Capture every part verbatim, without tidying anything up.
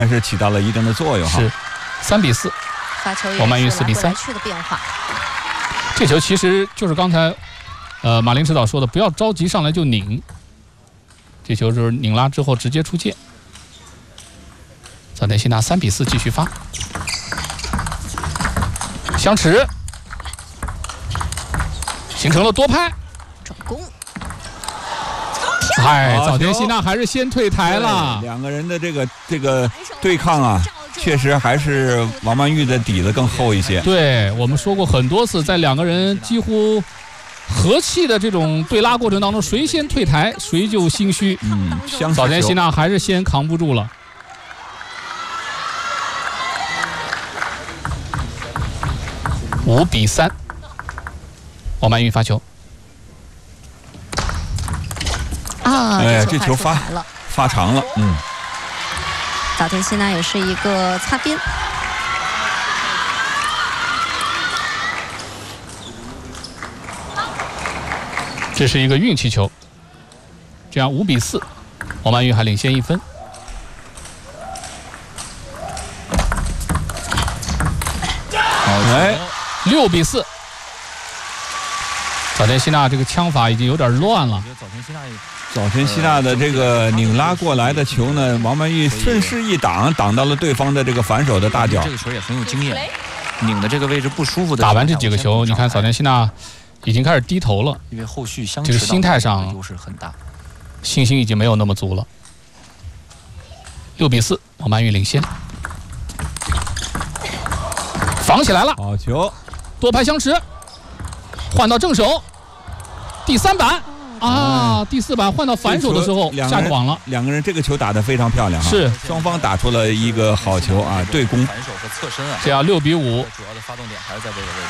还是起到了一定的作用哈。 是，三比四， 发球也王曼玉四比三。 去的变化。 这球其实就是刚才，呃，马林指导说的，不要着急上来就拧。这球就是拧拉之后直接出界。早田希娜三比四继续发，相持，形成了多拍。 转攻。 哎，早田希娜还是先退台了。 两个人的这个这个对抗啊，确实还是王曼玉的底子更厚一些。 对，我们说过很多次，在两个人几乎和气的这种对拉过程当中，谁先退台谁就心虚。 嗯，相早田希娜还是先扛不住了。五比三，王曼玉发球。 啊， 哎，这球发了， 发长了，嗯。 早田希娜也是一个擦边。 这是一个运气球，这样五比四，王曼玉还领先一分。 哎， 六比四。早田希娜这个枪法已经有点乱了。 早田希娜也。 早田希娜的这个拧拉过来的球呢，王曼玉顺势一挡，挡到了对方的这个反手的大脚。 这个球也很有经验，拧的这个位置不舒服的。 打完这几个球，你看早田希娜已经开始低头了， 因为后续相这个心态上优势很大， 信心已经没有那么足了。六比四，王曼玉领先，防起来了， 好球， 多拍相持，换到正手，第三板。啊，第四板换到反手的时候下网了。 两个人这个球打得非常漂亮， 是双方打出了一个好球啊，对攻。 反手和侧身啊， 这样六比五。 主要的发动点还是在这个位置。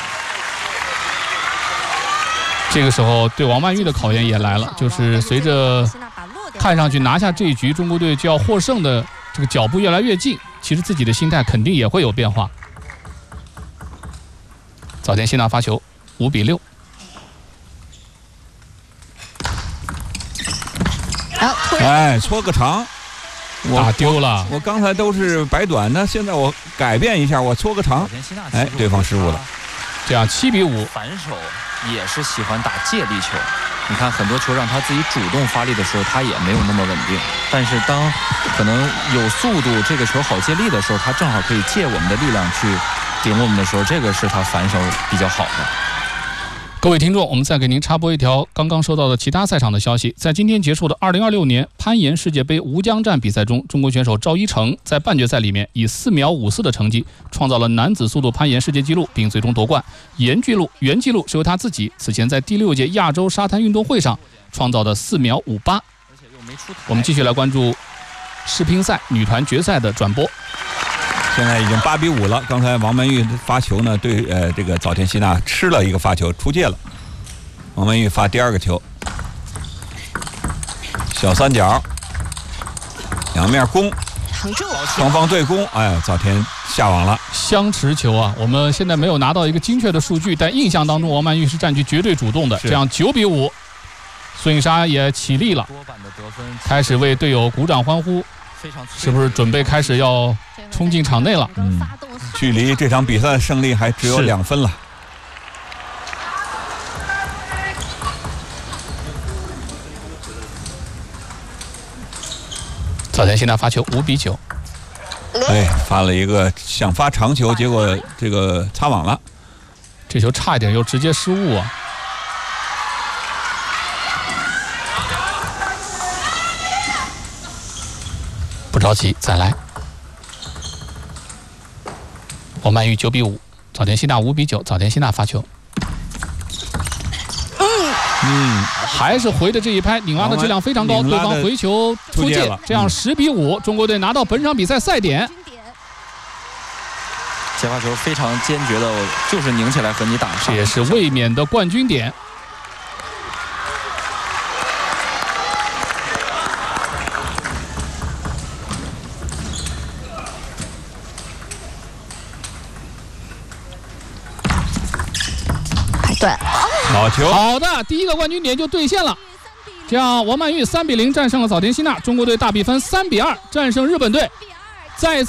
这个时候对王曼玉的考验也来了，就是随着看上去拿下这一局，中国队就要获胜的这个脚步越来越近，其实自己的心态肯定也会有变化。早田希娜发球，五比六。 哎，搓个长， 打丢了。 我刚才都是摆短，那现在我改变一下，我搓个长。哎，对方失误了。 这样七比五。 反手也是喜欢打借力球，你看很多球让他自己主动发力的时候，他也没有那么稳定。但是当可能有速度，这个球好借力的时候，他正好可以借我们的力量去顶我们的时候，这个是他反手比较好的。 各位听众，我们再给您插播一条刚刚收到的其他赛场的消息。在今天结束的二零二六年攀岩世界杯吴江站比赛中，中国选手赵一成在半决赛里面以四秒五四的成绩创造了男子速度攀岩世界纪录，并最终夺冠。原纪录原纪录是由他自己此前在第六届亚洲沙滩运动会上创造的四秒五八。我们继续来关注世乒赛女团决赛的转播。 现在已经八比五了。刚才王曼玉发球呢，对呃这个早田希娜吃了一个发球，出界了。王曼玉发第二个球，小三角，两面攻，双方对攻，哎，早田下网了。 相持球啊，我们现在没有拿到一个精确的数据，但印象当中王曼玉是占据绝对主动的。这样九比五，孙颖莎也起立了，开始为队友鼓掌欢呼。是不是准备开始要冲进场内了？ 嗯，距离这场比赛的胜利还只有两分了。 早田希娜发球，五比九。 哎，发了一个想发长球，结果这个擦网了。 这球差一点又直接失误啊！不着急，再来。王曼玉九比五，早田希娜五比九，早田希娜发球。嗯，还是回的这一拍，拧拉的质量非常高，对方回球出界，这样十比五，中国队拿到本场比赛赛点。 接发球非常坚决的，我就是拧起来和你打， 这也是卫冕的冠军点。 对， 好球， 好的，第一个冠军点就兑现了。这样，王曼玉三比零战胜了早田希娜，中国队大比分三比二战胜日本队，再次。